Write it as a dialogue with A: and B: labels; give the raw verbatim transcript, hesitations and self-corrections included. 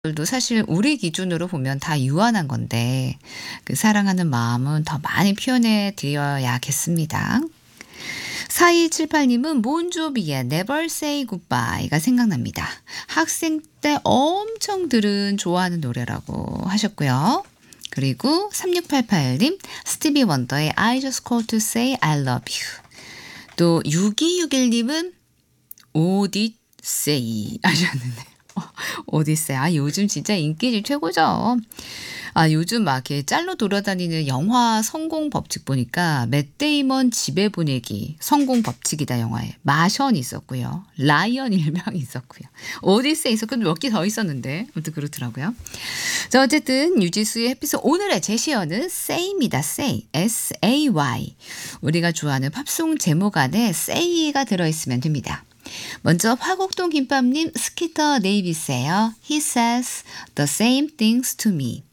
A: 들도 사실 우리 기준으로 보면 다 유한한 건데 그 사랑하는 마음은 더 많이 표현해 드려야겠습니다. 사이칠팔 님은 몬조비의 Never Say Goodbye가 생각납니다. 학생 때 엄청 들은 좋아하는 노래라고 하셨고요. 그리고 삼육팔팔 님 스티비 원더의 I Just Called to Say I Love You. 또 육이육일 님은 오디세이 하셨는데 오디세이. 아 요즘 진짜 인기질 최고죠. 아 요즘 막 이렇게 짤로 돌아다니는 영화 성공 법칙 보니까 맷 데이먼 집에 보내기 성공 법칙이다 영화에 마션이 있었고요. 라이언 일병이 있었고요. 오디세이 있었고 몇 개 더 있었는데 아무튼 그렇더라고요. 자 어쨌든 유지수의 햇빛은 오늘의 제시어는 say입니다. say. 에스 에이 와이. 우리가 좋아하는 팝송 제목 안에 say가 들어있으면 됩니다. 먼저 화곡동 김밥님 스키터 네이비스예요. He says the same things to me.